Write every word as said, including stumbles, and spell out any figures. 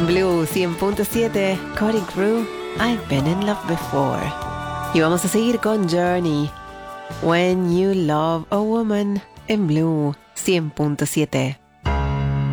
Blue cien punto siete, Cody Crew, I've been in love before. Y vamos a seguir con Journey, When You Love a Woman, en Blue cien punto siete.